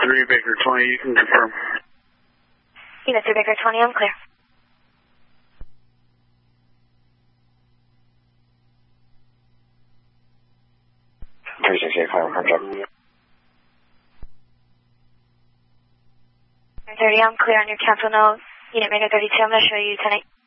3 Baker 20, you can confirm. Unit 3 Baker 20, I'm clear. Final contact. 30, I'm clear on your cancel nose. Unit Mega 32, I'm going to show you 10-8.